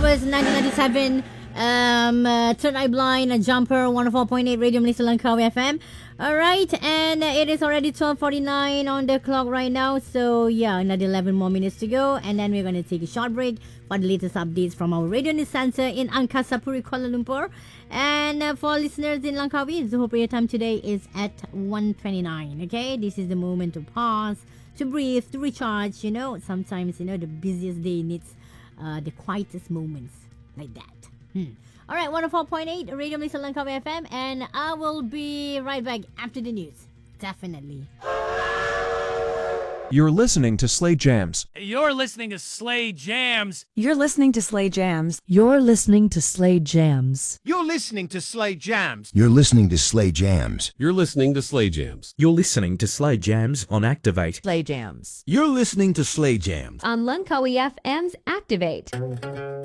was 1997. Third Eye Blind, a Jumper, 104.8 Radio Malaysia Langkawi FM. Alright, and it is already 12:49 on the clock right now. So yeah, another 11 more minutes to go, and then we're going to take a short break for the latest updates from our Radio News Center in Angkasa Puri, Kuala Lumpur. And for listeners in Langkawi, Zuhur prayer time today is at 1:29. Okay, this is the moment to pause, to breathe, to recharge. You know, sometimes the busiest day needs the quietest moments like that. All right, 104.8 Radio Malaysia Langkawi FM, and I will be right back after the news. Definitely. You're listening to Slay Jams. You're listening to Slay Jams. You're listening to Slay Jams. You're listening to Slay Jams. You're listening to Slay Jams. You're listening to Slay Jams. You're listening to Slay Jams. You're listening to Slay Jams on Activate. Slay Jams. You're listening to Slay Jams on Langkawi FM's Activate.